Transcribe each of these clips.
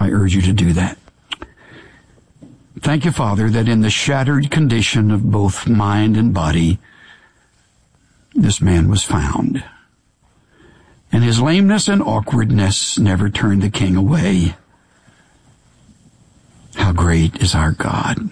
I urge you to do that. Thank you, Father, that in the shattered condition of both mind and body, this man was found. And his lameness and awkwardness never turned the king away. How great is our God.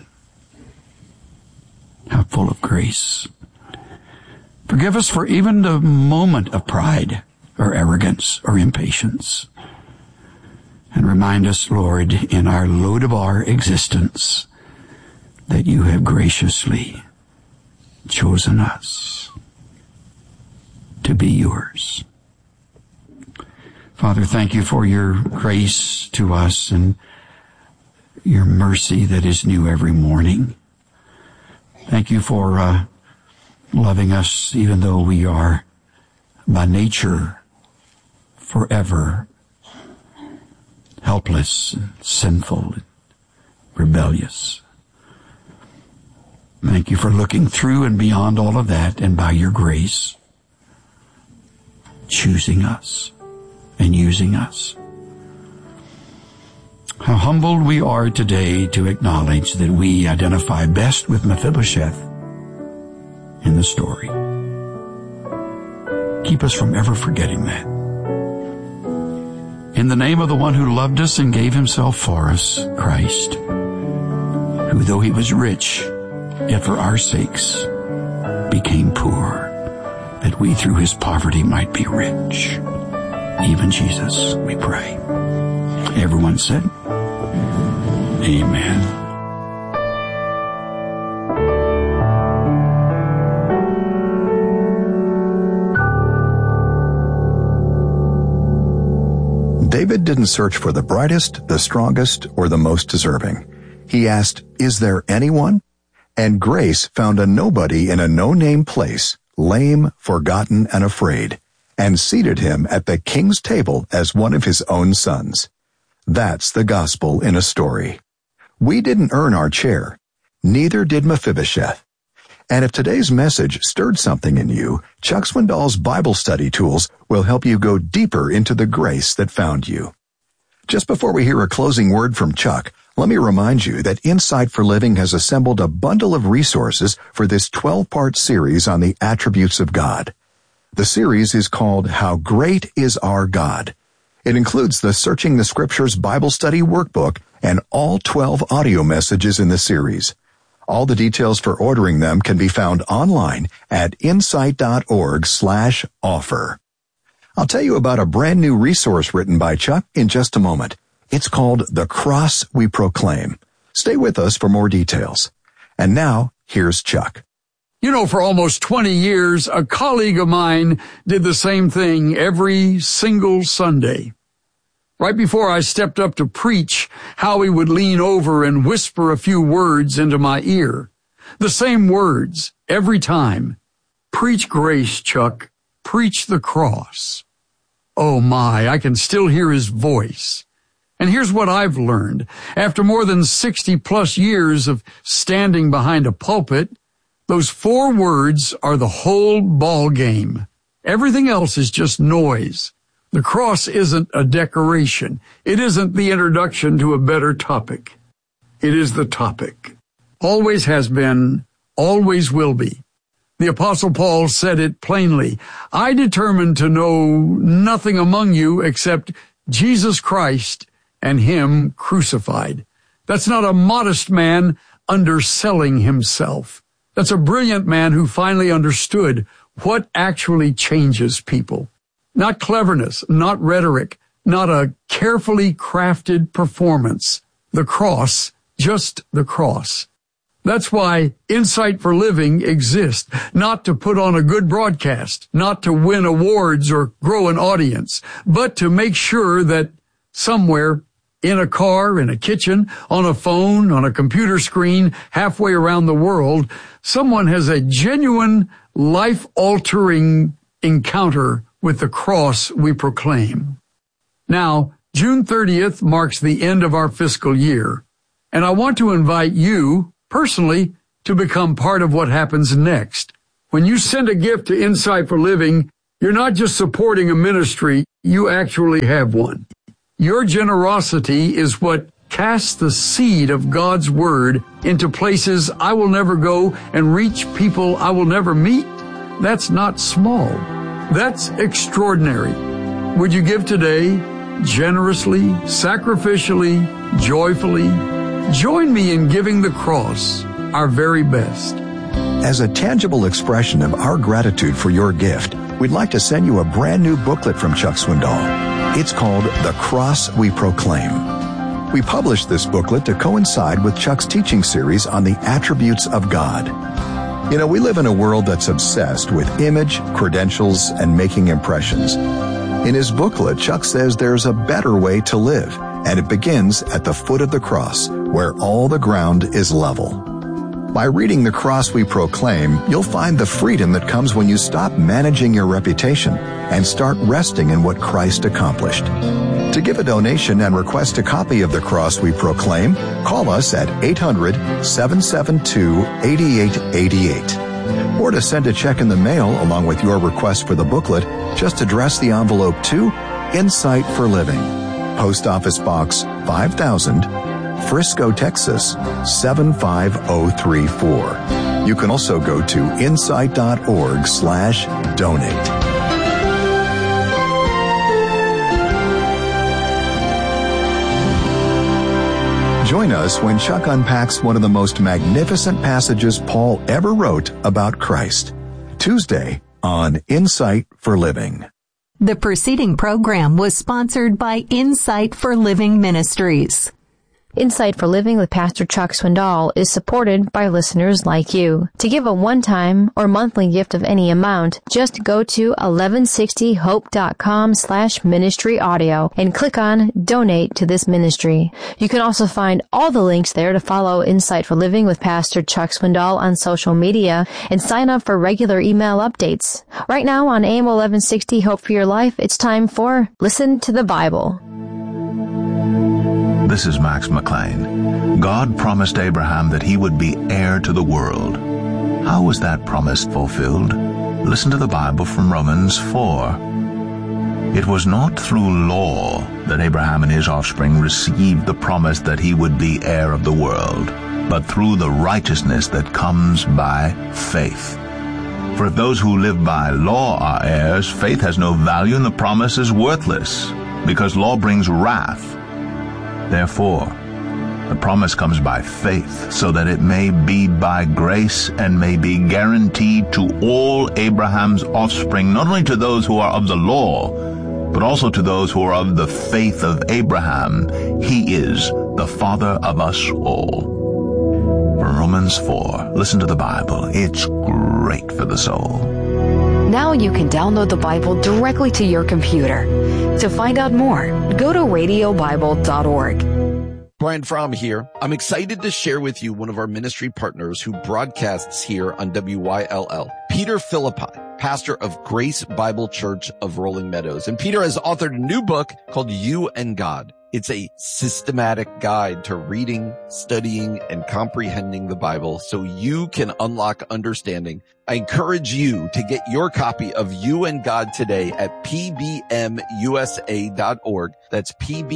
How full of grace. Forgive us for even the moment of pride or arrogance or impatience. And remind us, Lord, in our Lodabar existence, that you have graciously chosen us to be yours. Father, thank you for your grace to us and your mercy that is new every morning. Thank you for loving us even though we are by nature forever helpless, sinful, rebellious. Thank you for looking through and beyond all of that, and by your grace, choosing us and using us. How humbled we are today to acknowledge that we identify best with Mephibosheth in the story. Keep us from ever forgetting that. In the name of the one who loved us and gave himself for us, Christ, who though he was rich, yet for our sakes became poor, that we through his poverty might be rich. Even Jesus, we pray. Everyone said, Amen. David didn't search for the brightest, the strongest, or the most deserving. He asked, "Is there anyone?" And grace found a nobody in a no-name place, lame, forgotten, and afraid, and seated him at the king's table as one of his own sons. That's the gospel in a story. We didn't earn our chair. Neither did Mephibosheth. And if today's message stirred something in you, Chuck Swindoll's Bible study tools will help you go deeper into the grace that found you. Just before we hear a closing word from Chuck, let me remind you that Insight for Living has assembled a bundle of resources for this 12-part series on the attributes of God. The series is called How Great is Our God. It includes the Searching the Scriptures Bible Study Workbook and all 12 audio messages in the series. All the details for ordering them can be found online at insight.org/offer. I'll tell you about a brand new resource written by Chuck in just a moment. It's called The Cross We Proclaim. Stay with us for more details. And now, here's Chuck. You know, for almost 20 years, a colleague of mine did the same thing every single Sunday. Right before I stepped up to preach, Howie would lean over and whisper a few words into my ear. The same words every time. Preach grace, Chuck. Preach the cross. Oh my, I can still hear his voice. And here's what I've learned. After more than 60 plus years of standing behind a pulpit, those 4 words are the whole ball game. Everything else is just noise. The cross isn't a decoration. It isn't the introduction to a better topic. It is the topic. Always has been, always will be. The Apostle Paul said it plainly. I determined to know nothing among you except Jesus Christ and Him crucified. That's not a modest man underselling himself. That's a brilliant man who finally understood what actually changes people. Not cleverness, not rhetoric, not a carefully crafted performance. The cross, just the cross. That's why Insight for Living exists, not to put on a good broadcast, not to win awards or grow an audience, but to make sure that somewhere in a car, in a kitchen, on a phone, on a computer screen, halfway around the world, someone has a genuine, life-altering encounter with the cross we proclaim. Now, June 30th marks the end of our fiscal year, and I want to invite you, personally, to become part of what happens next. When you send a gift to Insight for Living, you're not just supporting a ministry, you actually have one. Your generosity is what casts the seed of God's Word into places I will never go and reach people I will never meet. That's not small. That's extraordinary. Would you give today, generously, sacrificially, joyfully? Join me in giving the cross our very best. As a tangible expression of our gratitude for your gift, we'd like to send you a brand new booklet from Chuck Swindoll. It's called The Cross We Proclaim. We published this booklet to coincide with Chuck's teaching series on the attributes of God. You know, we live in a world that's obsessed with image, credentials, and making impressions. In his booklet, Chuck says there's a better way to live, and it begins at the foot of the cross, where all the ground is level. By reading The Cross We Proclaim, you'll find the freedom that comes when you stop managing your reputation and start resting in what Christ accomplished. To give a donation and request a copy of The Cross We Proclaim, call us at 800-772-8888. Or to send a check in the mail along with your request for the booklet, just address the envelope to Insight for Living, Post Office Box 5000, Frisco, Texas 75034. You can also go to insight.org/donate. Join us when Chuck unpacks one of the most magnificent passages Paul ever wrote about Christ. Tuesday on Insight for Living. The preceding program was sponsored by Insight for Living Ministries. Insight for Living with Pastor Chuck Swindoll is supported by listeners like you. To give a one-time or monthly gift of any amount, just go to 1160hope.com/ministry audio and click on Donate to this ministry. You can also find all the links there to follow Insight for Living with Pastor Chuck Swindoll on social media and sign up for regular email updates. Right now on AM 1160 Hope for Your Life, it's time for Listen to the Bible. This is Max McLean. God promised Abraham that he would be heir to the world. How was that promise fulfilled? Listen to the Bible from Romans 4. It was not through law that Abraham and his offspring received the promise that he would be heir of the world, but through the righteousness that comes by faith. For if those who live by law are heirs, faith has no value and the promise is worthless, because law brings wrath. Therefore, the promise comes by faith, so that it may be by grace and may be guaranteed to all Abraham's offspring, not only to those who are of the law, but also to those who are of the faith of Abraham. He is the father of us all. From Romans 4, listen to the Bible. It's great for the soul. Now you can download the Bible directly to your computer. To find out more, go to radiobible.org. Brian Fromm here. I'm excited to share with you one of our ministry partners who broadcasts here on WYLL, Peter Philippi, pastor of Grace Bible Church of Rolling Meadows. And Peter has authored a new book called You and God. It's a systematic guide to reading, studying, and comprehending the Bible so you can unlock understanding. I encourage you to get your copy of You and God today at pbmusa.org. That's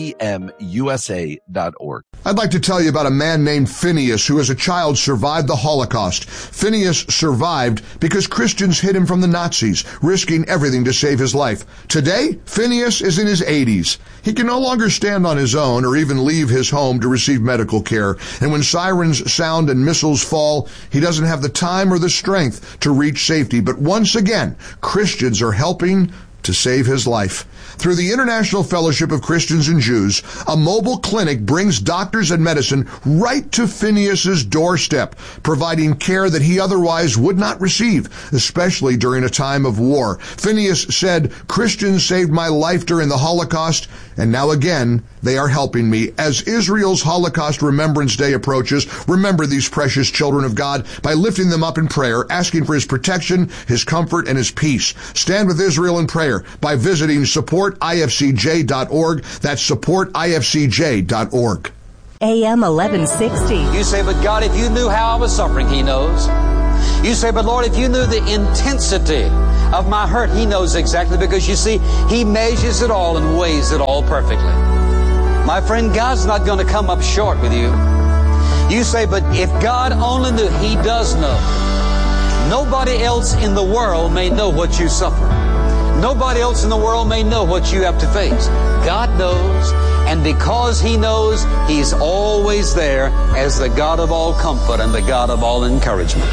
pbmusa.org. I'd like to tell you about a man named Phineas who as a child survived the Holocaust. Phineas survived because Christians hid him from the Nazis, risking everything to save his life. Today, Phineas is in his 80s. He can no longer stand on his own or even leave his home to receive medical care. And when sirens sound and missiles fall, he doesn't have the time or the strength to reach safety. But once again, Christians are helping to save his life. Through the International Fellowship of Christians and Jews, a mobile clinic brings doctors and medicine right to Phineas's doorstep, providing care that he otherwise would not receive, especially during a time of war. Phineas said, "Christians saved my life during the Holocaust, and now again, they are helping me." As Israel's Holocaust Remembrance Day approaches, remember these precious children of God by lifting them up in prayer, asking for his protection, his comfort, and his peace. Stand with Israel in prayer by visiting supportifcj.org. That's supportifcj.org. AM 1160. You say, but God, if you knew how I was suffering, He knows. You say, but Lord, if you knew the intensity of my hurt, He knows exactly, because you see, He measures it all and weighs it all perfectly. My friend, God's not going to come up short with you. You say, but if God only knew, He does know. Nobody else in the world may know what you suffer. Nobody else in the world may know what you have to face. God knows, and because He knows, He's always there as the God of all comfort and the God of all encouragement.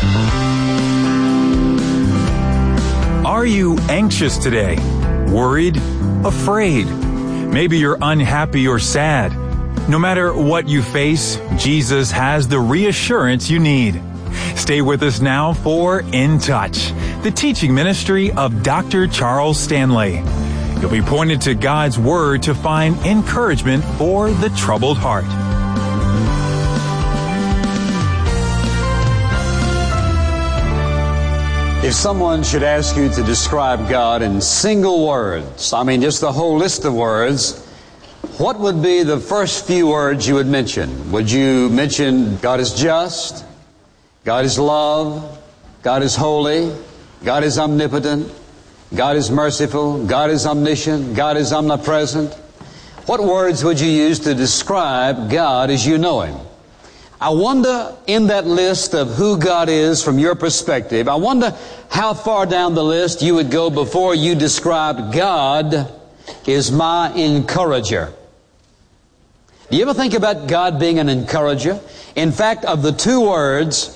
Are you anxious today? Worried? Afraid? Maybe you're unhappy or sad. No matter what you face, Jesus has the reassurance you need. Stay with us now for In Touch, the teaching ministry of Dr. Charles Stanley. You'll be pointed to God's Word to find encouragement for the troubled heart. If someone should ask you to describe God in single words, just the whole list of words, what would be the first few words you would mention? Would you mention God is just, God is love, God is holy, God is omnipotent, God is merciful, God is omniscient, God is omnipresent? What words would you use to describe God as you know Him? I wonder, in that list of who God is from your perspective, I wonder how far down the list you would go before you described God is my encourager. Do you ever think about God being an encourager? In fact, of the two words,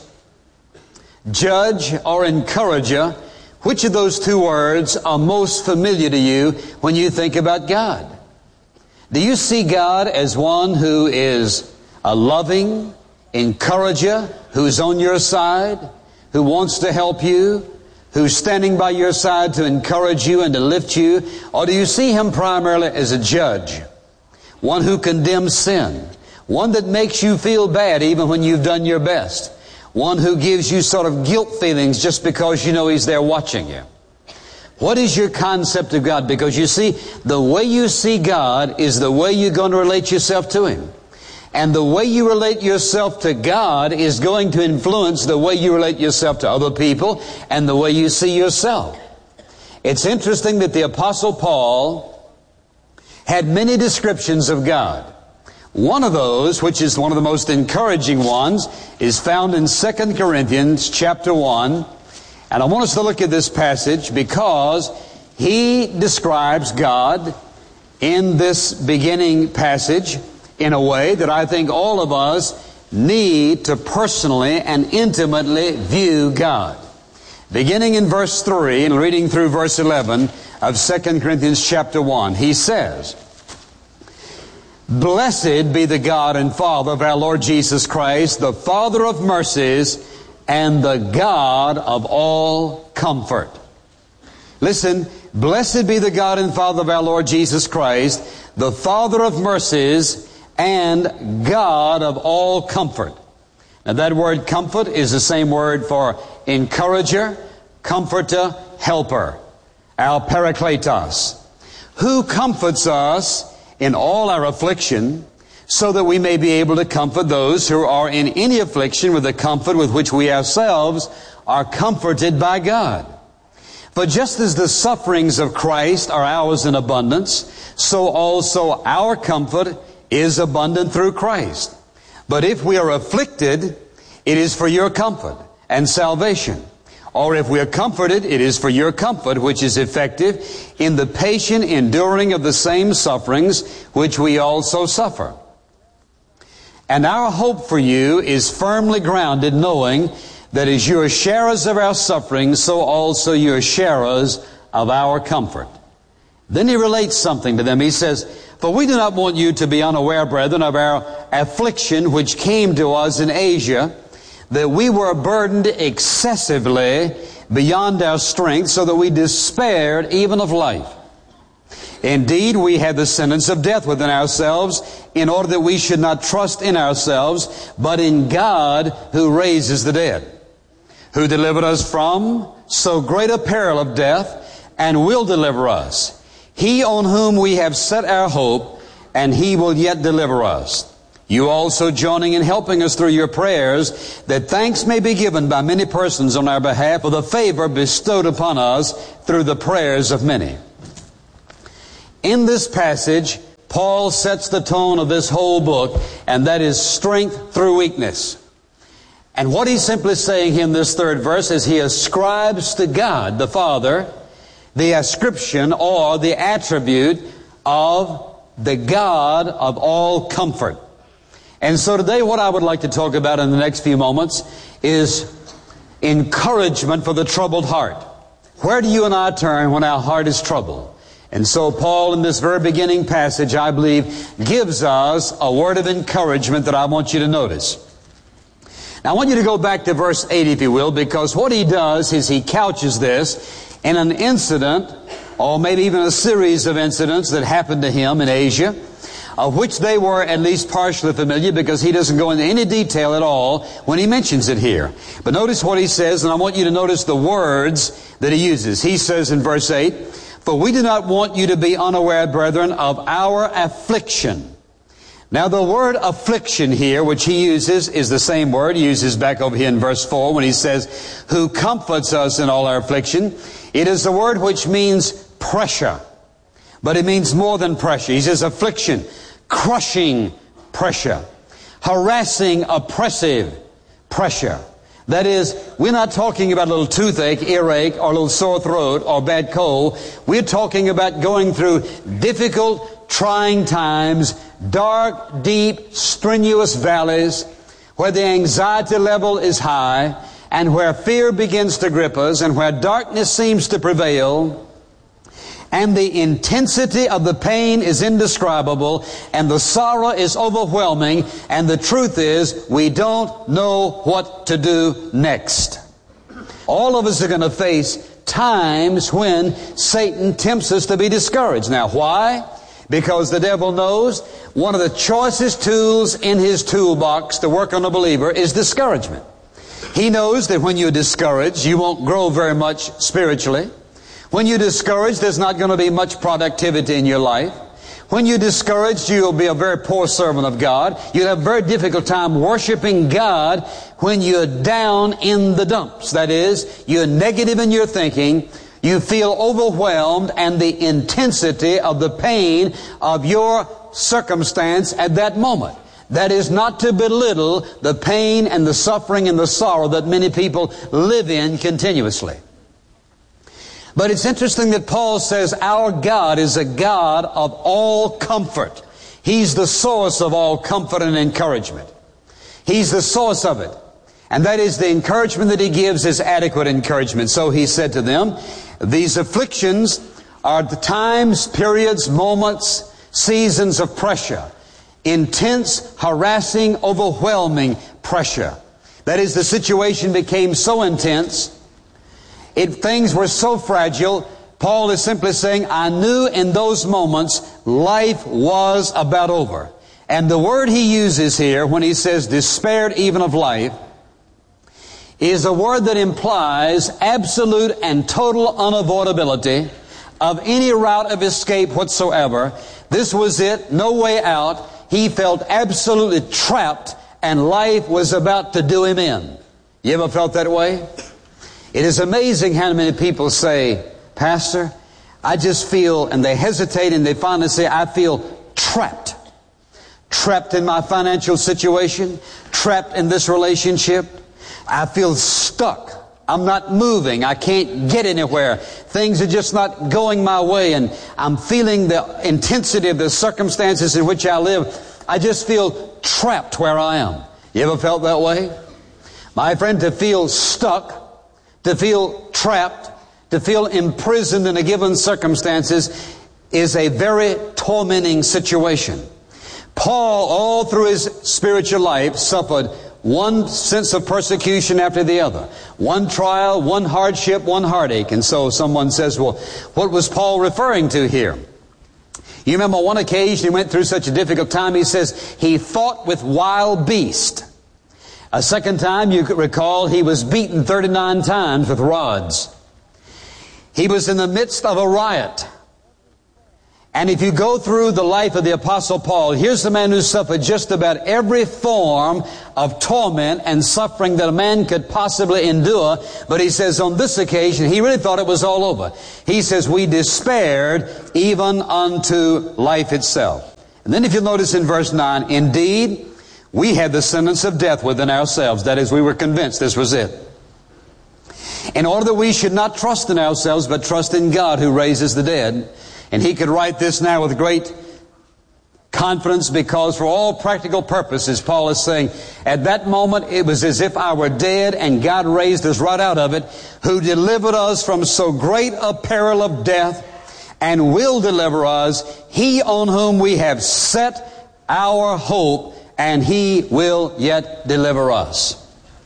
judge or encourager, which of those two words are most familiar to you when you think about God? Do you see God as one who is a loving encourager, who's on your side, who wants to help you, who's standing by your side to encourage you and to lift you? Or do you see Him primarily as a judge, one who condemns sin, one that makes you feel bad even when you've done your best, one who gives you sort of guilt feelings just because you know He's there watching you? What is your concept of God? Because you see, the way you see God is the way you're going to relate yourself to Him. And the way you relate yourself to God is going to influence the way you relate yourself to other people and the way you see yourself. It's interesting that the Apostle Paul had many descriptions of God. One of those, which is one of the most encouraging ones, is found in 2 Corinthians chapter 1. And I want us to look at this passage because he describes God in this beginning passage in a way that I think all of us need to personally and intimately view God. Beginning in verse 3 and reading through verse 11 of 2 Corinthians chapter 1, he says, "Blessed be the God and Father of our Lord Jesus Christ, the Father of mercies and the God of all comfort." Listen, blessed be the God and Father of our Lord Jesus Christ, the Father of mercies and God of all comfort. Now that word comfort is the same word for encourager, comforter, helper, our parakletos, who comforts us in all our affliction, so that we may be able to comfort those who are in any affliction with the comfort with which we ourselves are comforted by God. For just as the sufferings of Christ are ours in abundance, so also our comfort is abundant through Christ. But if we are afflicted, it is for your comfort and salvation. Or if we are comforted, it is for your comfort, which is effective in the patient enduring of the same sufferings which we also suffer. And our hope for you is firmly grounded, knowing that as you are sharers of our sufferings, so also you are sharers of our comfort. Then he relates something to them. He says, "For we do not want you to be unaware, brethren, of our affliction which came to us in Asia, that we were burdened excessively beyond our strength, so that we despaired even of life. Indeed, we had the sentence of death within ourselves, in order that we should not trust in ourselves, but in God who raises the dead, who delivered us from so great a peril of death, and will deliver us. He on whom we have set our hope, and He will yet deliver us. You also joining in helping us through your prayers, that thanks may be given by many persons on our behalf for the favor bestowed upon us through the prayers of many." In this passage, Paul sets the tone of this whole book, and that is strength through weakness. And what he's simply saying here in this third verse is he ascribes to God the Father the ascription or the attribute of the God of all comfort. And so today what I would like to talk about in the next few moments is encouragement for the troubled heart. Where do you and I turn when our heart is troubled? And so Paul, in this very beginning passage, I believe, gives us a word of encouragement that I want you to notice. Now I want you to go back to verse 8, if you will, because what he does is he couches this in an incident, or maybe even a series of incidents that happened to him in Asia, of which they were at least partially familiar, because he doesn't go into any detail at all when he mentions it here. But notice what he says, and I want you to notice the words that he uses. He says in verse 8, "For we do not want you to be unaware, brethren, of our affliction." Now the word affliction here, which he uses, is the same word he uses back over here in verse 4 when he says, "Who comforts us in all our affliction." It is a word which means pressure, but it means more than pressure. He says affliction, crushing pressure, harassing, oppressive pressure. That is, we're not talking about a little toothache, earache, or a little sore throat, or bad cold. We're talking about going through difficult, trying times, dark, deep, strenuous valleys, where the anxiety level is high, and where fear begins to grip us, and where darkness seems to prevail, and the intensity of the pain is indescribable, and the sorrow is overwhelming, and the truth is, we don't know what to do next. All of us are going to face times when Satan tempts us to be discouraged. Now, why? Because the devil knows one of the choicest tools in his toolbox to work on a believer is discouragement. He knows that when you're discouraged, you won't grow very much spiritually. When you're discouraged, there's not going to be much productivity in your life. When you're discouraged, you'll be a very poor servant of God. You'll have a very difficult time worshiping God when you're down in the dumps. That is, you're negative in your thinking, you feel overwhelmed, and the intensity of the pain of your circumstance at that moment. That is not to belittle the pain and the suffering and the sorrow that many people live in continuously. But it's interesting that Paul says our God is a God of all comfort. He's the source of all comfort and encouragement. He's the source of it. And that is the encouragement that he gives is adequate encouragement. So he said to them, these afflictions are the times, periods, moments, seasons of pressure. Intense, harassing, overwhelming pressure. That is, the situation became so intense, things were so fragile. Paul is simply saying, I knew in those moments life was about over. And the word he uses here when he says despaired even of life is a word that implies absolute and total unavoidability of any route of escape whatsoever. This was it, no way out. He felt absolutely trapped and life was about to do him in. You ever felt that way? It is amazing how many people say, Pastor, I just feel, and they hesitate and they finally say, I feel trapped. Trapped in my financial situation, trapped in this relationship. I feel stuck. I'm not moving. I can't get anywhere. Things are just not going my way, and I'm feeling the intensity of the circumstances in which I live. I just feel trapped where I am. You ever felt that way? My friend, to feel stuck, to feel trapped, to feel imprisoned in a given circumstances is a very tormenting situation. Paul, all through his spiritual life, suffered one sense of persecution after the other. One trial, one hardship, one heartache. And so someone says, well, what was Paul referring to here? You remember one occasion he went through such a difficult time, he says, he fought with wild beasts. A second time, you could recall, he was beaten 39 times with rods. He was in the midst of a riot. And if you go through the life of the Apostle Paul, here's the man who suffered just about every form of torment and suffering that a man could possibly endure. But he says on this occasion, he really thought it was all over. He says, we despaired even unto life itself. And then if you'll notice in verse 9, indeed, we had the sentence of death within ourselves. That is, we were convinced this was it. In order that we should not trust in ourselves, but trust in God who raises the dead. And he could write this now with great confidence, because for all practical purposes, Paul is saying, at that moment it was as if I were dead and God raised us right out of it, who delivered us from so great a peril of death and will deliver us, he on whom we have set our hope, and he will yet deliver us.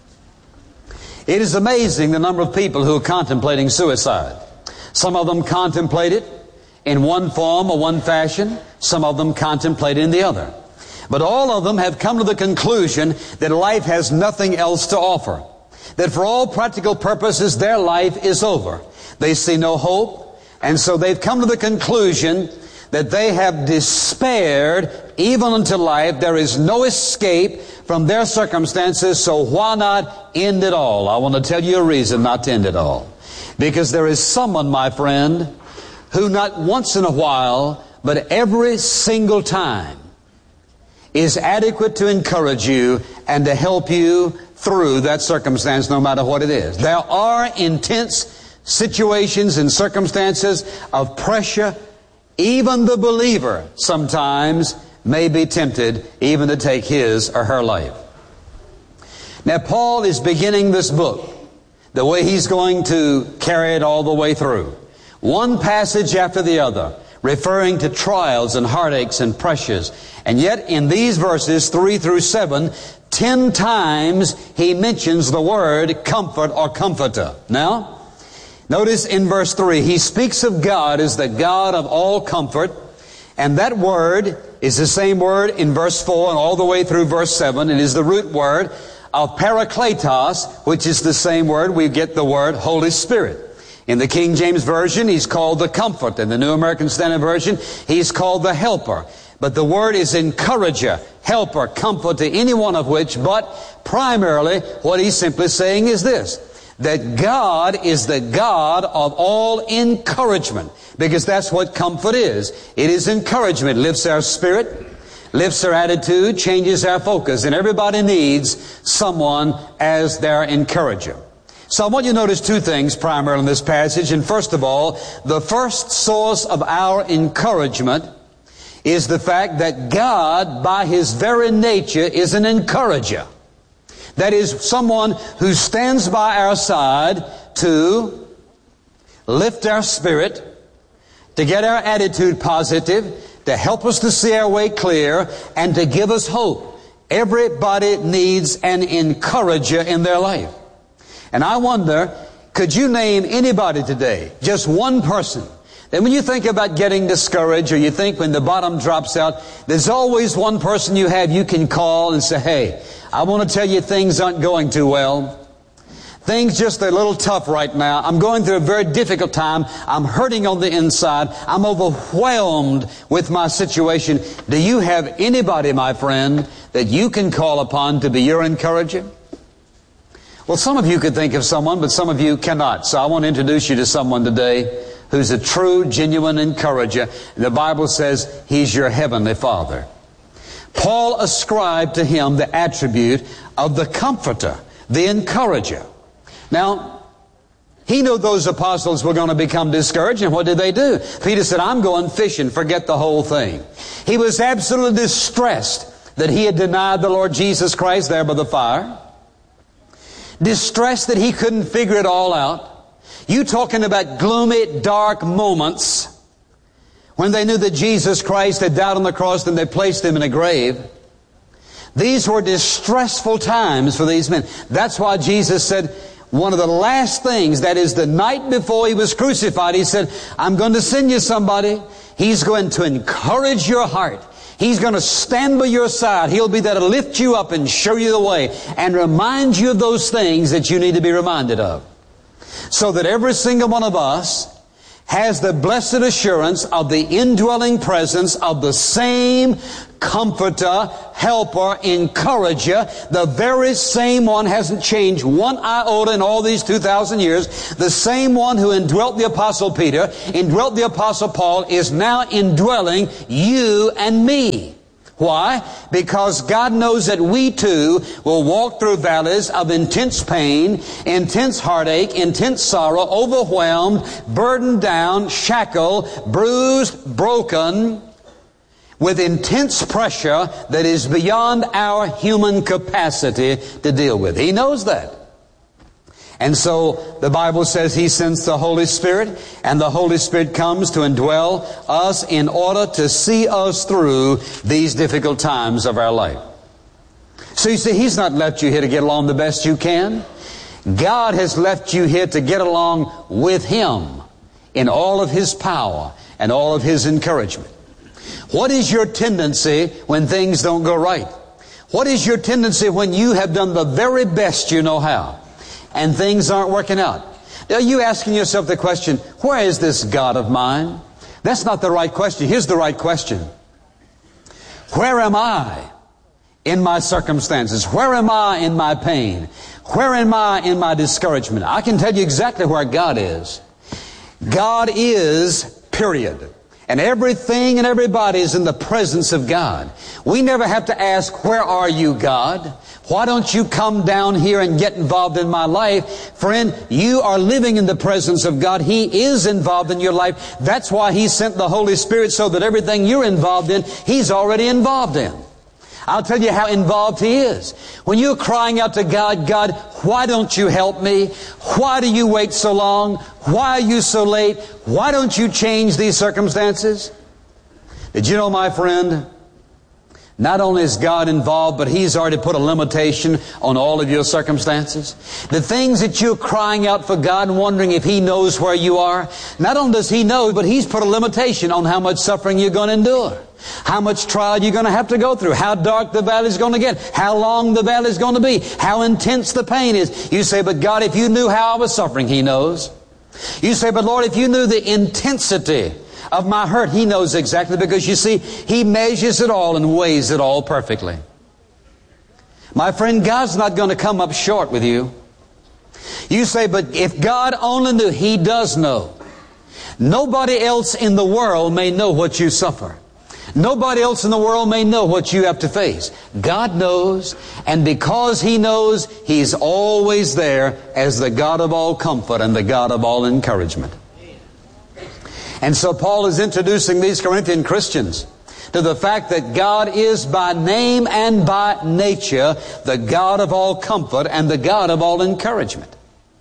It is amazing the number of people who are contemplating suicide. Some of them contemplate it in one form or one fashion. Some of them contemplate it in the other. But all of them have come to the conclusion that life has nothing else to offer. That for all practical purposes, their life is over. They see no hope, and so they've come to the conclusion that they have despaired even unto life. There is no escape from their circumstances, so why not end it all? I want to tell you a reason not to end it all. Because there is someone, my friend, who not once in a while, but every single time, is adequate to encourage you and to help you through that circumstance, no matter what it is. There are intense situations and circumstances of pressure. Even the believer sometimes may be tempted even to take his or her life. Now, Paul is beginning this book the way he's going to carry it all the way through. One passage after the other, referring to trials and heartaches and pressures. And yet in these verses 3 through 7, 10 times he mentions the word comfort or comforter. Now, notice in verse 3, he speaks of God as the God of all comfort. And that word is the same word in verse 4 and all the way through verse 7. It is the root word of parakletos, which is the same word we get the word Holy Spirit. In the King James Version, he's called the Comfort. In the New American Standard Version, he's called the Helper. But the word is encourager, helper, comfort, to any one of which, but primarily what he's simply saying is this, that God is the God of all encouragement, because that's what comfort is. It is encouragement. It lifts our spirit, lifts our attitude, changes our focus, and everybody needs someone as their encourager. So I want you to notice two things primarily in this passage. And first of all, the first source of our encouragement is the fact that God, by His very nature, is an encourager. That is, someone who stands by our side to lift our spirit, to get our attitude positive, to help us to see our way clear, and to give us hope. Everybody needs an encourager in their life. And I wonder, could you name anybody today, just one person, that when you think about getting discouraged, or you think when the bottom drops out, there's always one person you have you can call and say, hey, I want to tell you things aren't going too well. Things just are a little tough right now. I'm going through a very difficult time. I'm hurting on the inside. I'm overwhelmed with my situation. Do you have anybody, my friend, that you can call upon to be your encourager? Well, some of you could think of someone, but some of you cannot. So I want to introduce you to someone today who's a true, genuine encourager. The Bible says He's your Heavenly Father. Paul ascribed to Him the attribute of the comforter, the encourager. Now, he knew those apostles were going to become discouraged, and what did they do? Peter said, I'm going fishing, forget the whole thing. He was absolutely distressed that he had denied the Lord Jesus Christ there by the fire. Distressed that he couldn't figure it all out. You talking about gloomy, dark moments when they knew that Jesus Christ had died on the cross and they placed Him in a grave. These were distressful times for these men. That's why Jesus said one of the last things, that is the night before He was crucified, He said, I'm going to send you somebody. He's going to encourage your heart. He's going to stand by your side. He'll be there to lift you up and show you the way and remind you of those things that you need to be reminded of. So that every single one of us has the blessed assurance of the indwelling presence of the same Comforter, Helper, Encourager, the very same one, hasn't changed one iota in all these 2,000 years. The same one who indwelt the Apostle Peter, indwelt the Apostle Paul, is now indwelling you and me. Why? Because God knows that we too will walk through valleys of intense pain, intense heartache, intense sorrow, overwhelmed, burdened down, shackled, bruised, broken, with intense pressure that is beyond our human capacity to deal with. He knows that. And so the Bible says He sends the Holy Spirit, and the Holy Spirit comes to indwell us in order to see us through these difficult times of our life. So you see, He's not left you here to get along the best you can. God has left you here to get along with Him in all of His power and all of His encouragement. What is your tendency when things don't go right? What is your tendency when you have done the very best you know how and things aren't working out? Are you asking yourself the question, where is this God of mine? That's not the right question. Here's the right question. Where am I in my circumstances? Where am I in my pain? Where am I in my discouragement? I can tell you exactly where God is. God is, period. And everything and everybody is in the presence of God. We never have to ask, where are you, God? Why don't you come down here and get involved in my life? Friend, you are living in the presence of God. He is involved in your life. That's why He sent the Holy Spirit, so that everything you're involved in, He's already involved in. I'll tell you how involved He is. When you're crying out to God, God, why don't you help me? Why do you wait so long? Why are you so late? Why don't you change these circumstances? Did you know, my friend, not only is God involved, but He's already put a limitation on all of your circumstances. The things that you're crying out for God and wondering if He knows where you are, not only does He know, but He's put a limitation on how much suffering you're going to endure. How much trial you're going to have to go through. How dark the valley is going to get. How long the valley is going to be. How intense the pain is. You say, but God, if you knew how I was suffering, He knows. You say, but Lord, if you knew the intensity of my hurt, He knows exactly, because you see, He measures it all and weighs it all perfectly. My friend, God's not going to come up short with you. You say, but if God only knew. He does know. Nobody else in the world may know what you suffer. Nobody else in the world may know what you have to face. God knows, and because He knows, He's always there as the God of all comfort and the God of all encouragement. And so Paul is introducing these Corinthian Christians to the fact that God is by name and by nature the God of all comfort and the God of all encouragement.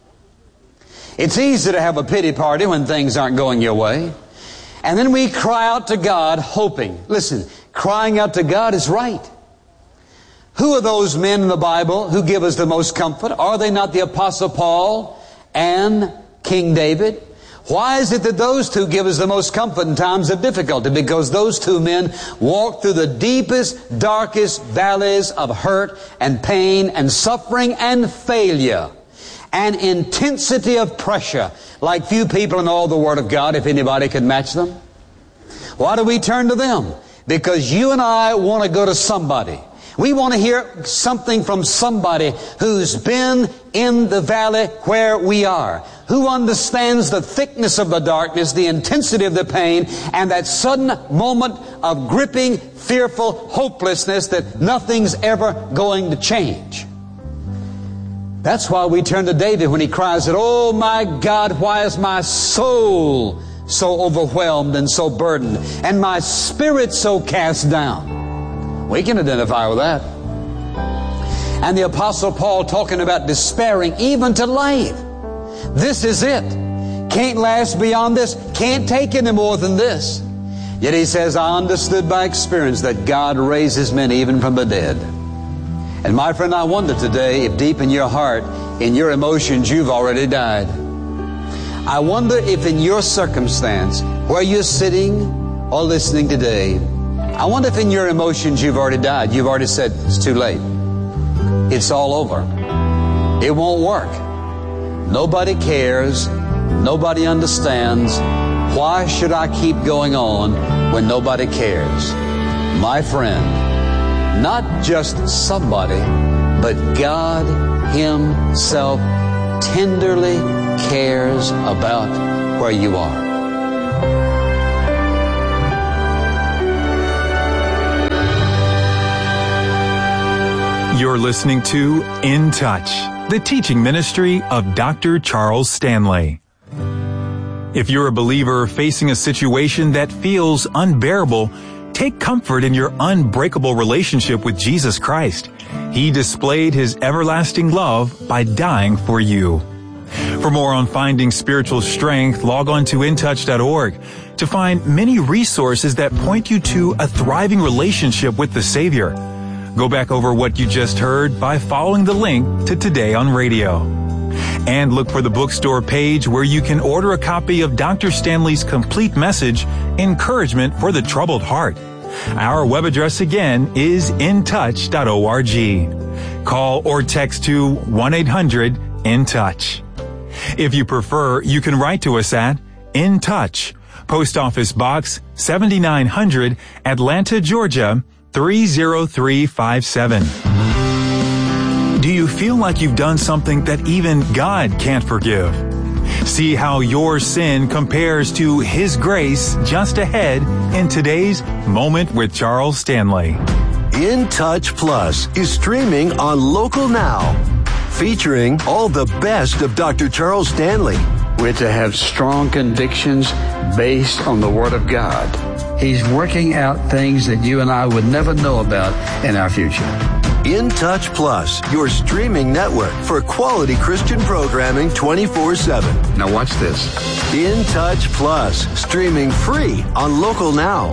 It's easy to have a pity party when things aren't going your way. And then we cry out to God hoping. Listen, crying out to God is right. Who are those men in the Bible who give us the most comfort? Are they not the Apostle Paul and King David? Why is it that those two give us the most comfort in times of difficulty? Because those two men walked through the deepest, darkest valleys of hurt and pain and suffering and failure and intensity of pressure like few people in all the Word of God, if anybody could match them. Why do we turn to them? Because you and I want to go to somebody. We want to hear something from somebody who's been in the valley where we are, who understands the thickness of the darkness, the intensity of the pain, and that sudden moment of gripping, fearful hopelessness that nothing's ever going to change. That's why we turn to David when he cries that, "Oh my God, why is my soul so overwhelmed and so burdened, and my spirit so cast down?" We can identify with that. And the Apostle Paul talking about despairing even to life. This is it. Can't last beyond this. Can't take any more than this. Yet he says, I understood by experience that God raises men even from the dead. And my friend, I wonder today if deep in your heart, in your emotions, you've already died. I wonder if in your circumstance, where you're sitting or listening today, I wonder if in your emotions you've already died. You've already said, it's too late. It's all over. It won't work. Nobody cares. Nobody understands. Why should I keep going on when nobody cares? My friend, not just somebody, but God Himself tenderly cares about where you are. You're listening to In Touch, the teaching ministry of Dr. Charles Stanley. If you're a believer facing a situation that feels unbearable, take comfort in your unbreakable relationship with Jesus Christ. He displayed His everlasting love by dying for you. For more on finding spiritual strength, log on to intouch.org to find many resources that point you to a thriving relationship with the Savior. Go back over what you just heard by following the link to Today on Radio. And look for the bookstore page where you can order a copy of Dr. Stanley's complete message, Encouragement for the Troubled Heart. Our web address again is intouch.org. Call or text to 1-800-IN-TOUCH. If you prefer, you can write to us at In Touch, Post Office Box 7900, Atlanta, Georgia 30357. Do you feel like you've done something that even God can't forgive? See how your sin compares to His grace just ahead in today's Moment with Charles Stanley. In Touch Plus is streaming on Local Now, featuring all the best of Dr. Charles Stanley. We're to have strong convictions based on the Word of God. He's working out things that you and I would never know about in our future. In Touch Plus, your streaming network for quality Christian programming 24/7. Now watch this. In Touch Plus, streaming free on Local Now.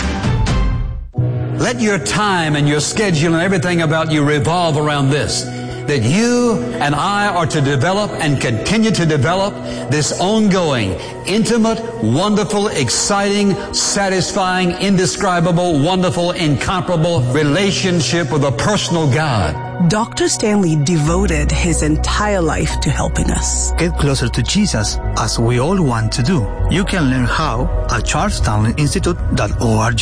Let your time and your schedule and everything about you revolve around this. That you and I are to develop and continue to develop this ongoing, intimate, wonderful, exciting, satisfying, indescribable, wonderful, incomparable relationship with a personal God. Dr. Stanley devoted his entire life to helping us get closer to Jesus, as we all want to do. You can learn how at charlestown.institute.org.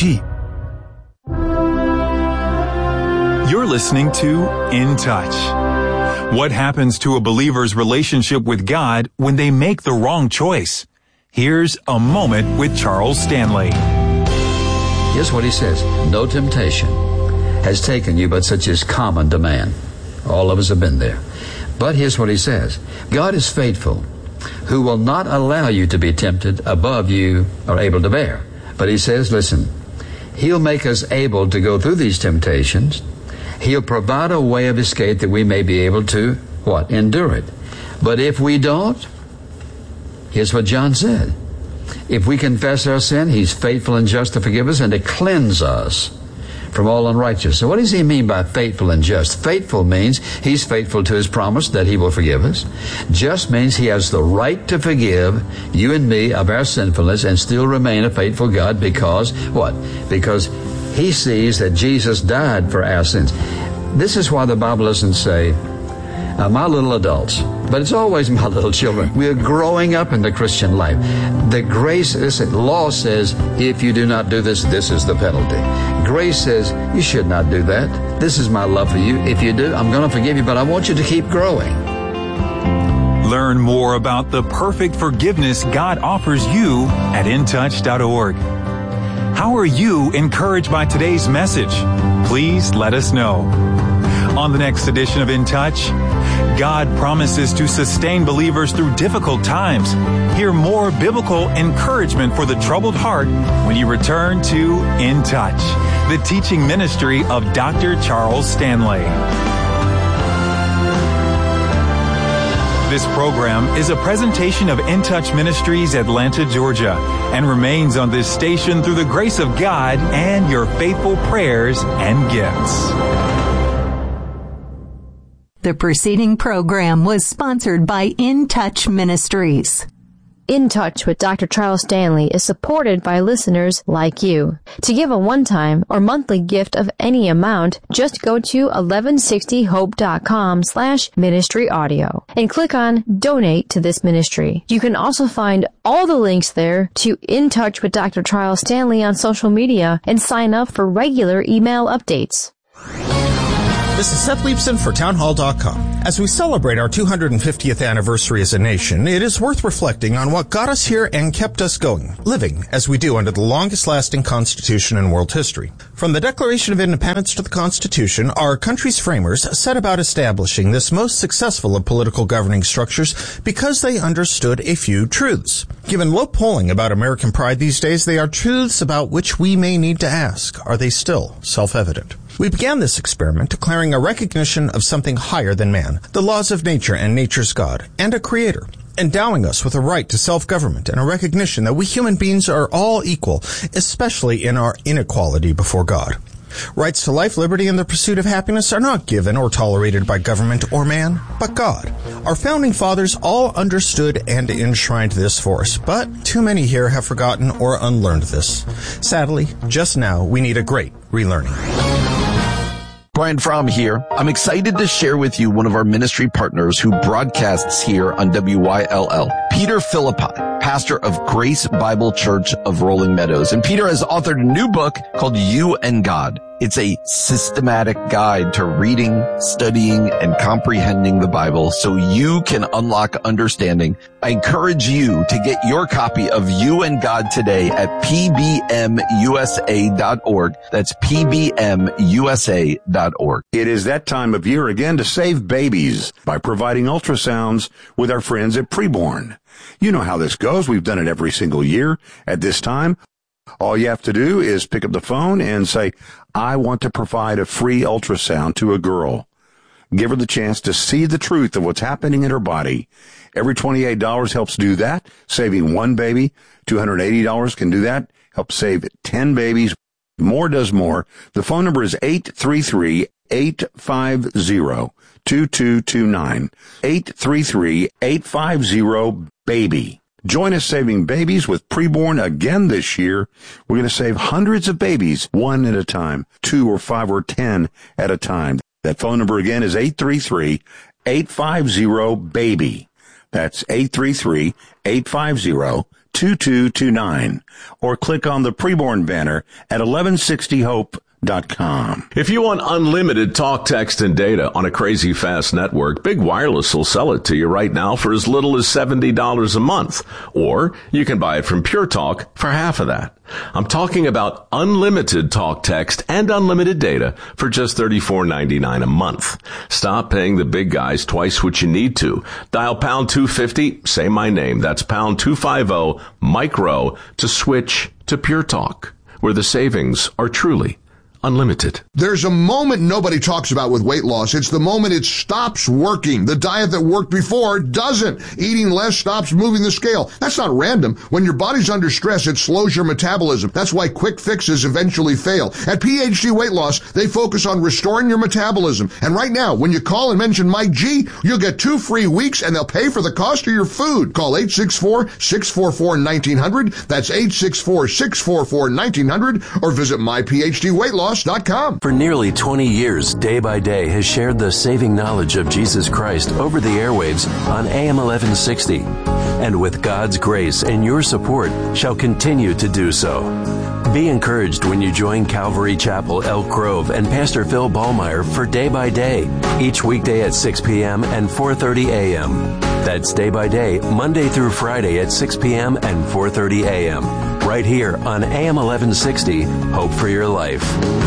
You're listening to In Touch. What happens to a believer's relationship with God when they make the wrong choice? Here's a moment with Charles Stanley. Here's what he says. No temptation has taken you but such as common to man. All of us have been there. But here's what he says. God is faithful, who will not allow you to be tempted above you are able to bear. But he says, listen, He'll make us able to go through these temptations. He'll provide a way of escape that we may be able to, what? Endure it. But if we don't, here's what John said. If we confess our sin, He's faithful and just to forgive us and to cleanse us from all unrighteousness. So what does he mean by faithful and just? Faithful means He's faithful to His promise that He will forgive us. Just means He has the right to forgive you and me of our sinfulness and still remain a faithful God because, what? Because He sees that Jesus died for our sins. This is why the Bible doesn't say, my little adults, but it's always my little children. We're growing up in the Christian life. The grace, law says, if you do not do this, this is the penalty. Grace says, you should not do that. This is my love for you. If you do, I'm going to forgive you, but I want you to keep growing. Learn more about the perfect forgiveness God offers you at intouch.org. How are you encouraged by today's message? Please let us know. On the next edition of In Touch, God promises to sustain believers through difficult times. Hear more biblical encouragement for the troubled heart when you return to In Touch, the teaching ministry of Dr. Charles Stanley. This program is a presentation of In Touch Ministries, Atlanta, Georgia, and remains on this station through the grace of God and your faithful prayers and gifts. The preceding program was sponsored by In Touch Ministries. In Touch with Dr. Charles Stanley is supported by listeners like you. To give a one-time or monthly gift of any amount, just go to 1160hope.com/ministry audio and click on Donate to this ministry. You can also find all the links there to In Touch with Dr. Charles Stanley on social media and sign up for regular email updates. This is Seth Leibson for townhall.com. As we celebrate our 250th anniversary as a nation, it is worth reflecting on what got us here and kept us going, living as we do under the longest-lasting Constitution in world history. From the Declaration of Independence to the Constitution, our country's framers set about establishing this most successful of political governing structures because they understood a few truths. Given low polling about American pride these days, they are truths about which we may need to ask, are they still self-evident? We began this experiment declaring a recognition of something higher than man, the laws of nature and nature's God, and a creator, endowing us with a right to self-government and a recognition that we human beings are all equal, especially in our inequality before God. Rights to life, liberty, and the pursuit of happiness are not given or tolerated by government or man, but God. Our founding fathers all understood and enshrined this for us, but too many here have forgotten or unlearned this. Sadly, just now we need a great relearning. Brian Fromm here. I'm excited to share with you one of our ministry partners who broadcasts here on WYLL, Peter Philippi, pastor of Grace Bible Church of Rolling Meadows. And Peter has authored a new book called You and God. It's a systematic guide to reading, studying, and comprehending the Bible so you can unlock understanding. I encourage you to get your copy of You and God today at pbmusa.org. That's pbmusa.org. It is that time of year again to save babies by providing ultrasounds with our friends at Preborn. You know how this goes. We've done it every single year at this time. All you have to do is pick up the phone and say, I want to provide a free ultrasound to a girl. Give her the chance to see the truth of what's happening in her body. Every $28 helps do that, saving one baby. $280 can do that, help save 10 babies. More does more. The phone number is 833-850-2229. 833-850-BABY. Join us saving babies with Preborn again this year. We're going to save hundreds of babies, one at a time, 2 or 5 or 10 at a time. That phone number again is 833-850-BABY. That's 833-850-2229. Or click on the Preborn banner at 1160hope.com. If you want unlimited talk, text, and data on a crazy fast network, Big Wireless will sell it to you right now for as little as $70 a month. Or you can buy it from Pure Talk for half of that. I'm talking about unlimited talk, text, and unlimited data for just $34.99 a month. Stop paying the big guys twice what you need to. Dial pound 250, say my name. That's pound 250 micro to switch to Pure Talk, where the savings are truly unlimited. There's a moment nobody talks about with weight loss. It's the moment it stops working. The diet that worked before doesn't. Eating less stops moving the scale. That's not random. When your body's under stress, it slows your metabolism. That's why quick fixes eventually fail. At PhD Weight Loss, they focus on restoring your metabolism. And right now, when you call and mention Mike G, you'll get 2 free weeks and they'll pay for the cost of your food. Call 864-644-1900. That's 864-644-1900 or visit myPhDWeightLoss.com. For nearly 20 years, Day by Day has shared the saving knowledge of Jesus Christ over the airwaves on AM 1160. And with God's grace and your support, shall continue to do so. Be encouraged when you join Calvary Chapel, Elk Grove, and Pastor Phil Ballmeyer for Day by Day, each weekday at 6 p.m. and 4:30 a.m. That's Day by Day, Monday through Friday at 6 p.m. and 4:30 a.m. Right here on AM 1160, Hope for Your Life.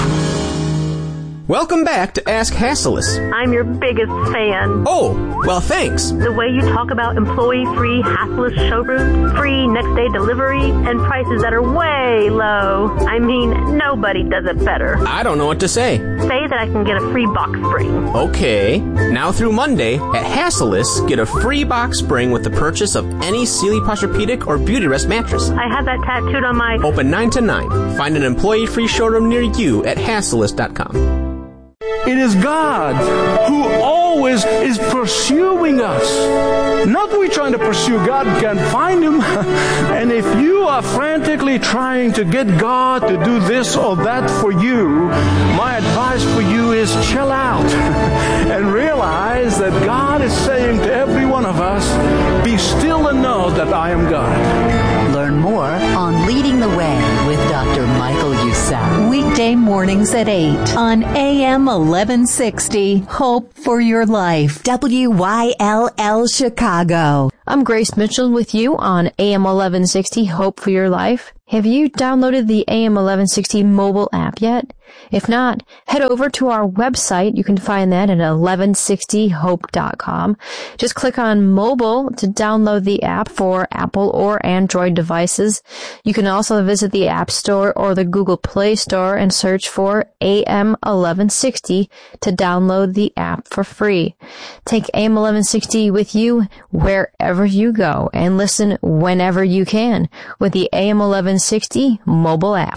Welcome back to Ask Hassleus. I'm your biggest fan. Oh, well, thanks. The way you talk about employee-free, Hassleus showroom, free next-day delivery, and prices that are way low. I mean, nobody does it better. I don't know what to say. Say that I can get a free box spring. Okay. Now through Monday, at Hassleus, get a free box spring with the purchase of any Sealy Posturepedic or Beautyrest mattress. I have that tattooed on my... Open 9 to 9. Find an employee-free showroom near you at Hassleus.com. It is God who always is pursuing us. Not we trying to pursue God and can't find Him. And if you are frantically trying to get God to do this or that for you, my advice for you is chill out and realize that God is saying to every one of us, be still and know that I am God. Learn more on Leading the Way with Dr. Michael Youssef. Weekday mornings at 8 on AM 1160. Hope for your life. WYLL Chicago. I'm Grace Mitchell with you on AM 1160 Hope for Your Life. Have you downloaded the AM 1160 mobile app yet? If not, head over to our website. You can find that at 1160hope.com. Just click on mobile to download the app for Apple or Android devices. You can also visit the App Store or the Google Play Store and search for AM 1160 to download the app for free. Take AM 1160 with you wherever you go and listen whenever you can with the AM 1160 mobile app.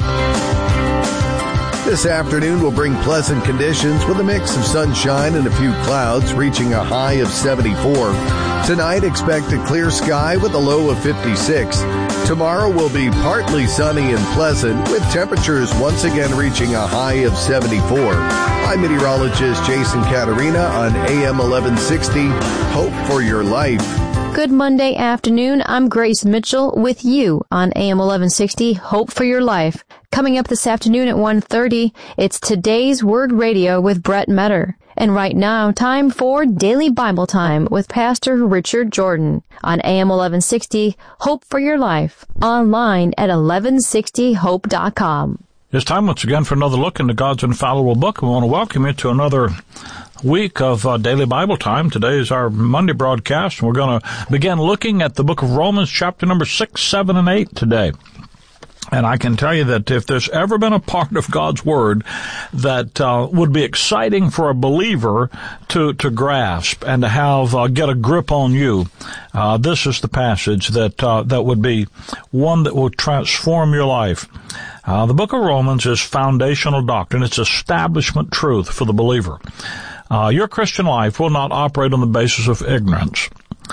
This afternoon will bring pleasant conditions with a mix of sunshine and a few clouds, reaching a high of 74. Tonight, expect a clear sky with a low of 56. Tomorrow will be partly sunny and pleasant, with temperatures once again reaching a high of 74. I'm meteorologist Jason Caterina on AM 1160. Hope for your life. Good Monday afternoon. I'm Grace Mitchell with you on AM 1160 Hope for Your Life. Coming up this afternoon at 1:30, it's Today's Word Radio with Brett Metter. And right now, time for Daily Bible Time with Pastor Richard Jordan on AM 1160 Hope for Your Life, online at 1160hope.com. It's time once again for another look into God's infallible book. We want to welcome you to another week of Daily Bible Time. Today is our Monday broadcast, and we're going to begin looking at the book of Romans, chapter number 6, 7, and 8 today. And I can tell you that if there's ever been a part of God's Word that would be exciting for a believer to grasp and to have get a grip on you, this is the passage that would be one that will transform your life. The book of Romans is foundational doctrine. It's establishment truth for the believer. Your Christian life will not operate on the basis of ignorance.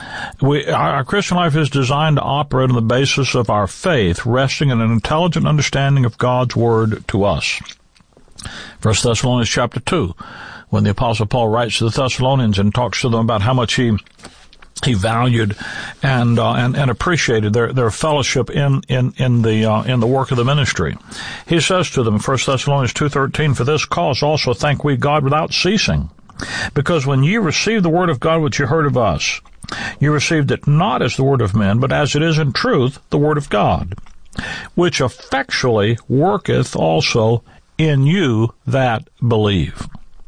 Our Christian life is designed to operate on the basis of our faith, resting in an intelligent understanding of God's Word to us. 1 Thessalonians chapter 2, when the Apostle Paul writes to the Thessalonians and talks to them about how much he valued and appreciated their fellowship in the work of the ministry. He says to them, 1 Thessalonians 2:13, "For this cause also thank we God without ceasing, because when ye received the word of God which you heard of us, you received it not as the word of men, but as it is in truth the word of God, which effectually worketh also in you that believe."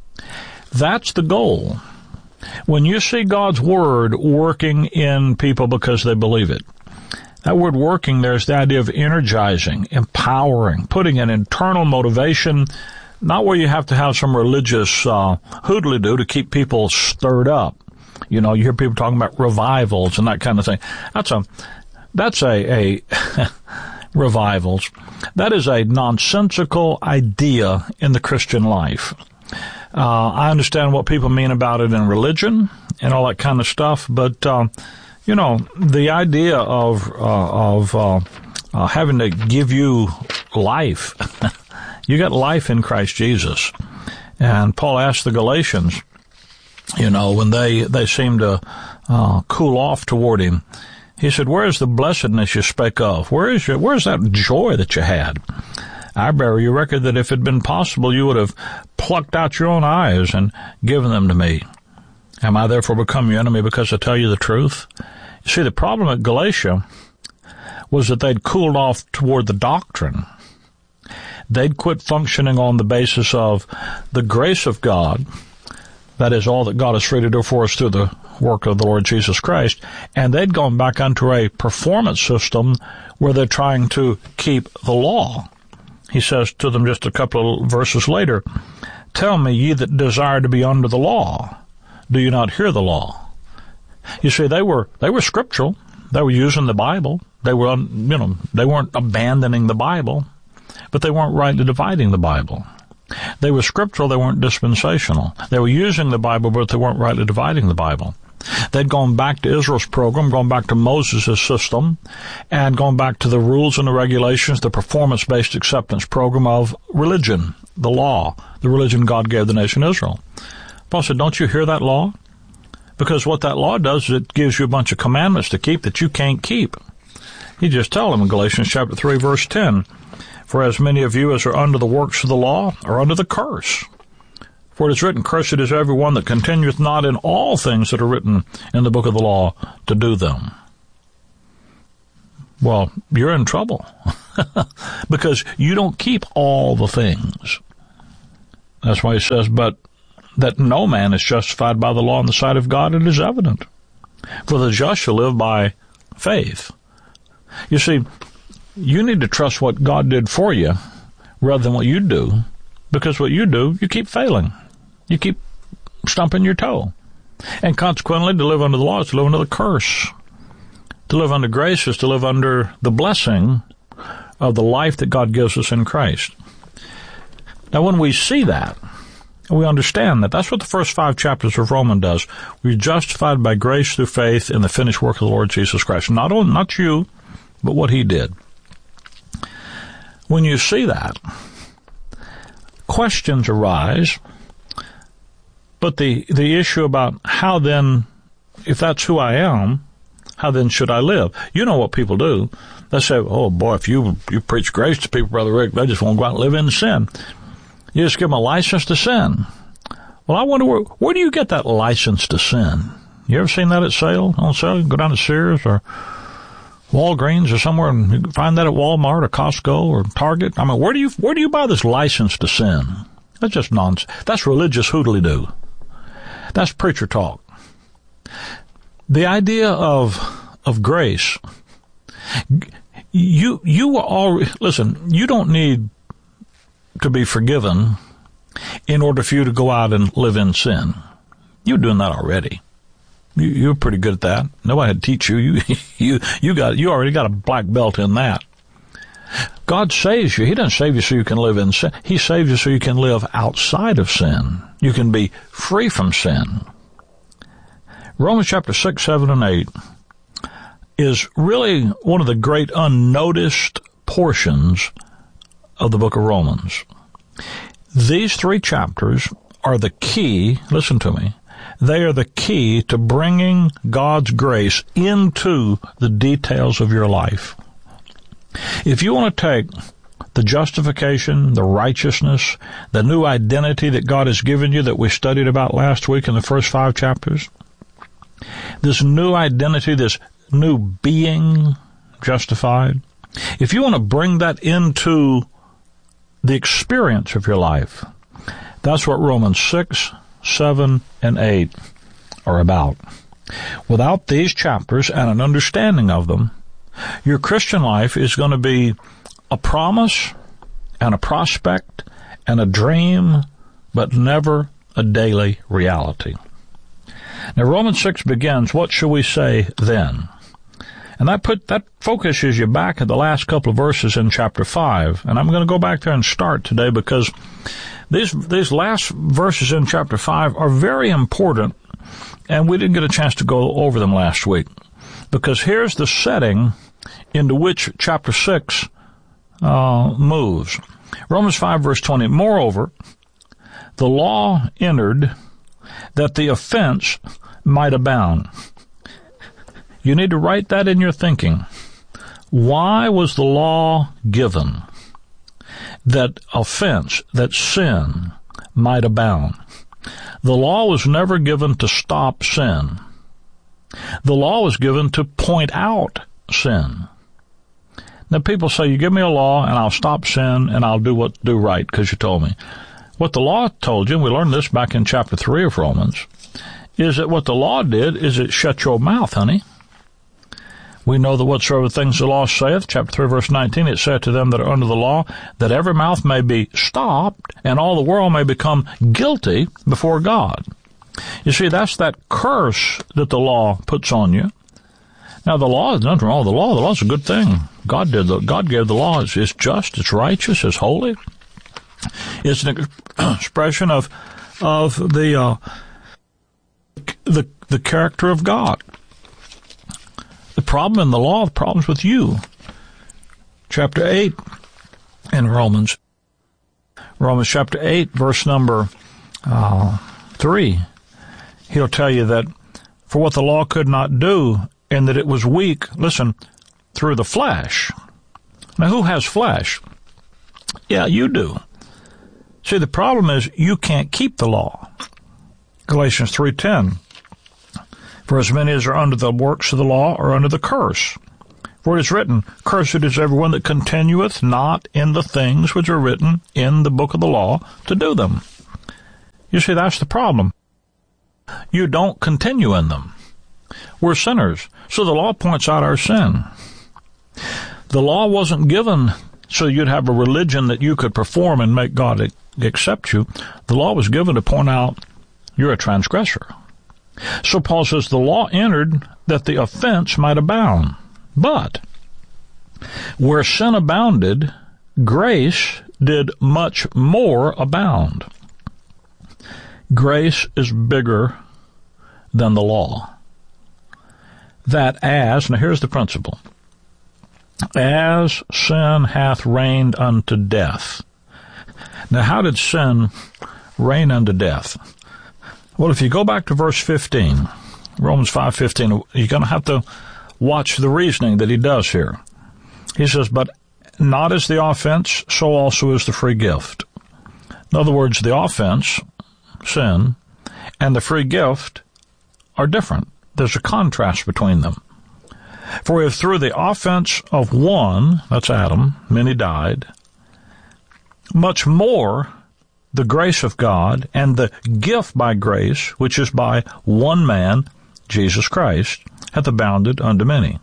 That's the goal. When you see God's Word working in people because they believe it, that word working, there's the idea of energizing, empowering, putting an internal motivation, not where you have to have some religious hoodly-doo to keep people stirred up. You know, you hear people talking about revivals and that kind of thing. That's a revivals. That is a nonsensical idea in the Christian life. I understand what people mean about it in religion and all that kind of stuff, but you know, the idea of having to give you life, you got life in Christ Jesus. And Paul asked the Galatians, you know, when they seemed to cool off toward him, he said, "Where is the blessedness you spake of? Where is that joy that you had? I bear you record that if it had been possible, you would have plucked out your own eyes and given them to me. Am I therefore become your enemy because I tell you the truth?" You see, the problem at Galatia was that they'd cooled off toward the doctrine. They'd quit functioning on the basis of the grace of God, that is all that God is free to do for us through the work of the Lord Jesus Christ, and they'd gone back onto a performance system where they're trying to keep the law. He says to them just a couple of verses later, "Tell me, ye that desire to be under the law, do you not hear the law?" You see, they were scriptural. They were using the Bible. They were, they weren't abandoning the Bible, but they weren't rightly dividing the Bible. They were scriptural, they weren't dispensational. They were using the Bible, but they weren't rightly dividing the Bible. They'd gone back to Israel's program, gone back to Moses' system, and gone back to the rules and the regulations, the performance-based acceptance program of religion, the law, the religion God gave the nation Israel. Paul said, don't you hear that law? Because what that law does is it gives you a bunch of commandments to keep that you can't keep. He just tells them in Galatians chapter 3, verse 10, for as many of you as are under the works of the law are under the curse. For it is written, cursed is everyone that continueth not in all things that are written in the book of the law to do them. Well, you're in trouble because you don't keep all the things. That's why he says, but that no man is justified by the law in the sight of God, it is evident. For the just shall live by faith. You see, you need to trust what God did for you rather than what you do, because what you do, you keep failing. You keep stumping your toe. And consequently, to live under the law is to live under the curse. To live under grace is to live under the blessing of the life that God gives us in Christ. Now, when we see that, we understand that that's what the first 5 chapters of Romans does. We're justified by grace through faith in the finished work of the Lord Jesus Christ. Not you, but what he did. When you see that, questions arise, but the issue about how then, if that's who I am, how then should I live? You know what people do. They say, oh boy, if you preach grace to people, Brother Rick, they just won't go out and live in sin. You just give them a license to sin. Well, I wonder where do you get that license to sin? You ever seen that on sale? Go down to Sears or Walgreens or somewhere and you can find that at Walmart or Costco or Target. I mean, where do you buy this license to sin? That's just nonsense. That's religious hoodly-doo. That's preacher talk. The idea of grace, you all listen, you don't need to be forgiven in order for you to go out and live in sin. You're doing that already. You're pretty good at that. Nobody had to teach you. You already got a black belt in that. God saves you. He doesn't save you so you can live in sin. He saves you so you can live outside of sin. You can be free from sin. Romans chapter 6, 7, and 8 is really one of the great unnoticed portions of the book of Romans. These 3 chapters are the key, listen to me, they are the key to bringing God's grace into the details of your life. If you want to take the justification, the righteousness, the new identity that God has given you that we studied about last week in the first 5 chapters, this new identity, this new being justified, if you want to bring that into the experience of your life, that's what Romans 6, 7, and 8 are about. Without these chapters and an understanding of them, your Christian life is going to be a promise and a prospect and a dream, but never a daily reality. Now, Romans 6 begins, what shall we say then? And that focuses you back at the last couple of verses in chapter 5. And I'm going to go back there and start today because these last verses in chapter 5 are very important, and we didn't get a chance to go over them last week. Because here's the setting into which chapter 6 moves. Romans 5, verse 20, moreover, the law entered that the offense might abound. You need to write that in your thinking. Why was the law given? That offense, that sin might abound. The law was never given to stop sin. The law was given to point out sin. Now people say, you give me a law and I'll stop sin and I'll do right because you told me. What the law told you, and we learned this back in chapter 3 of Romans, is that what the law did is it shut your mouth, honey. We know that whatsoever things the law saith, chapter 3, verse 19, it saith to them that are under the law, that every mouth may be stopped, and all the world may become guilty before God. You see, that's that curse that the law puts on you. Now, the law is nothing wrong with the law. The law is a good thing. God gave the law. It's just, it's righteous, it's holy. It's an expression of the character of God. The problem in the law, the problem's with you. Chapter 8 in Romans chapter 8, verse number 3, he'll tell you that for what the law could not do, and that it was weak, listen, through the flesh. Now, who has flesh? Yeah, you do. See, the problem is you can't keep the law. Galatians 3:10, for as many as are under the works of the law are under the curse. For it is written, cursed is everyone that continueth not in the things which are written in the book of the law to do them. You see, that's the problem. You don't continue in them. We're sinners, so the law points out our sin. The law wasn't given so you'd have a religion that you could perform and make God accept you. The law was given to point out you're a transgressor. So Paul says the law entered that the offense might abound. But where sin abounded, grace did much more abound. Grace is bigger than the law. Now here's the principle. As sin hath reigned unto death. Now, how did sin reign unto death? Well, if you go back to verse 15, Romans 5:15, you're going to have to watch the reasoning that he does here. He says, but not as the offense, so also is the free gift. In other words, the offense, sin, and the free gift are different. There's a contrast between them. For if through the offense of one, that's Adam, many died, much more the grace of God and the gift by grace, which is by one man, Jesus Christ, hath abounded unto many.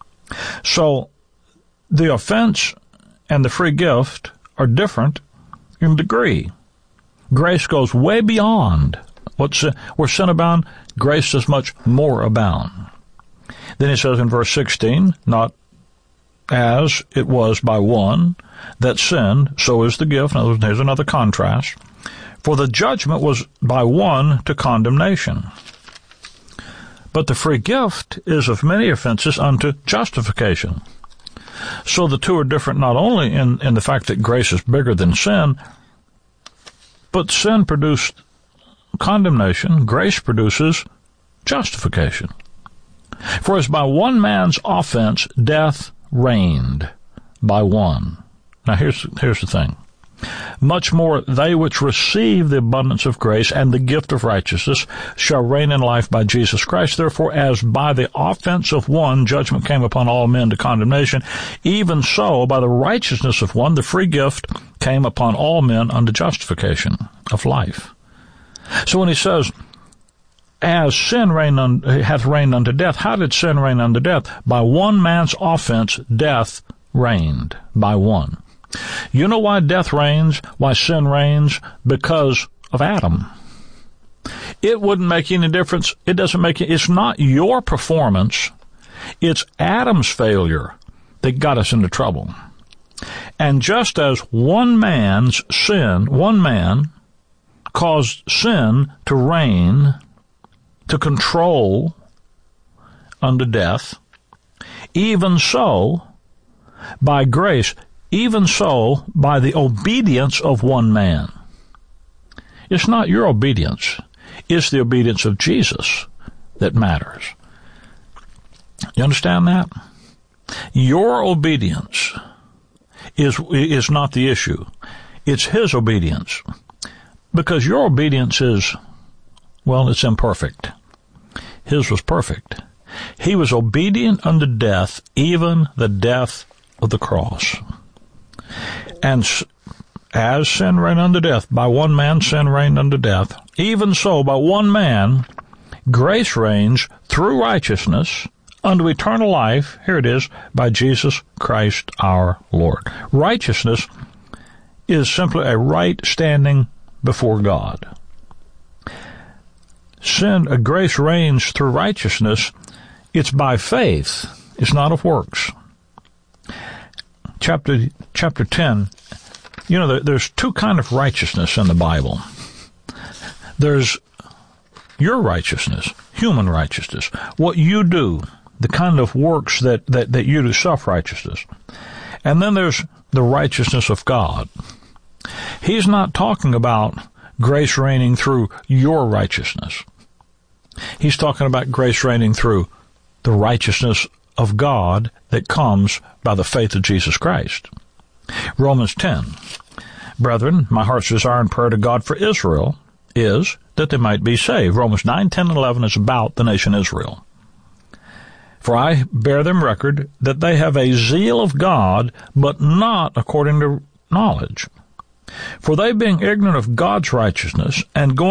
So the offense and the free gift are different in degree. Grace goes way beyond where sin abound, grace does much more abound. Then he says in verse 16, not as it was by one that sinned, so is the gift. Now, there's another contrast. For the judgment was by one to condemnation. But the free gift is of many offenses unto justification. So the two are different not only in the fact that grace is bigger than sin, but sin produced condemnation, grace produces justification. For as by one man's offense death reigned by one. Now here's the thing. Much more they which receive the abundance of grace and the gift of righteousness shall reign in life by Jesus Christ. Therefore, as by the offense of one judgment came upon all men to condemnation, even so by the righteousness of one the free gift came upon all men unto justification of life. So when he says, as sin hath reigned unto death, how did sin reign unto death? By one man's offense death reigned by one. You know why death reigns, why sin reigns? Because of Adam. It wouldn't make any difference. It's not your performance. It's Adam's failure that got us into trouble. And just as one man caused sin to reign, to control unto death, even so, by grace, even so, by the obedience of one man. It's not your obedience. It's the obedience of Jesus that matters. You understand that? Your obedience is not the issue. It's his obedience. Because your obedience is, it's imperfect. His was perfect. He was obedient unto death, even the death of the cross. And as sin reigned unto death, by one man sin reigned unto death, even so by one man grace reigns through righteousness unto eternal life, here it is, by Jesus Christ our Lord. Righteousness is simply a right standing before God. Grace reigns through righteousness. It's by faith. It's not of works. Chapter 10 You know, there's two kinds of righteousness in the Bible. There's your righteousness, human righteousness, what you do, the kind of works that you do, self-righteousness. And then there's the righteousness of God. He's not talking about grace reigning through your righteousness. He's talking about grace reigning through the righteousness of God that comes by the faith of Jesus Christ. Romans 10. Brethren, my heart's desire and prayer to God for Israel is that they might be saved. Romans 9, 10, and 11 is about the nation Israel. For I bear them record that they have a zeal of God, but not according to knowledge. For they, being ignorant of God's righteousness, and going